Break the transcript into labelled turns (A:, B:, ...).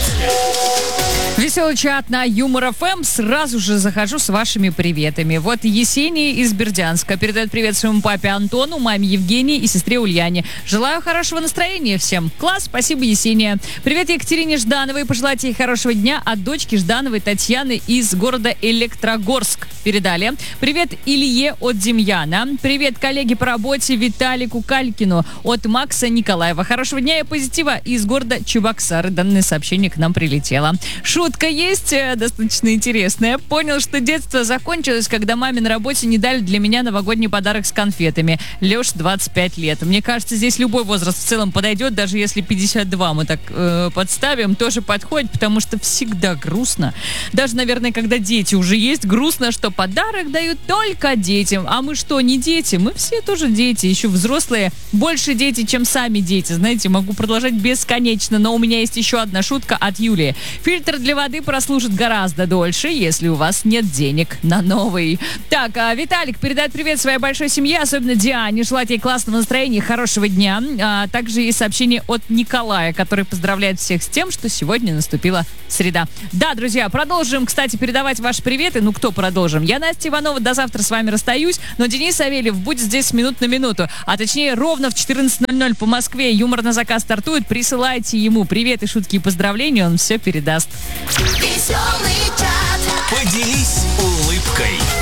A: Веселый чат на Юмор ФМ. Сразу же захожу с вашими приветами. Вот Есения из Бердянска передает привет своему папе Антону, маме Евгении и сестре Ульяне. Желаю хорошего настроения всем. Класс, спасибо, Есения. Привет Екатерине Ждановой. Пожелайте ей хорошего дня от дочки Ждановой Татьяны из города Электрогорск. Передали. Привет Илье от Демьяна. Привет коллеге по работе Виталику Калькину от Макса Николаева. Хорошего дня и позитива из города Чебоксары. Данное сообщение к нам прилетело. Шутка есть, достаточно интересная. Понял, что детство закончилось, когда маме на работе не дали для меня новогодний подарок с конфетами. Леш, 25 лет. Мне кажется, здесь любой возраст в целом подойдет, даже если 52 мы так подставим, тоже подходит, потому что всегда грустно. Даже, наверное, когда дети уже есть, грустно, что подарок дают только детям. А мы что, не дети? Мы все тоже дети, еще взрослые. Больше дети, чем сами дети. Знаете, могу продолжать бесконечно, но у меня есть еще одна шутка от Юлии. Фильтр для воды прослужит гораздо дольше, если у вас нет денег на новый. Так, Виталик передает привет своей большой семье, особенно Диане. Желает ей классного настроения и хорошего дня. Также есть сообщение от Николая, который поздравляет всех с тем, что сегодня наступила среда. Да, друзья, продолжим, кстати, передавать ваши приветы. Ну, кто продолжим? Я, Настя Иванова, до завтра с вами расстаюсь, но Денис Савельев будет здесь с минут на минуту. А точнее, ровно в 14:00 по Москве. Юмор на заказ стартует. Присылайте ему привет и шутки и поздравления, он все передаст.
B: Веселый чат. Поделись улыбкой.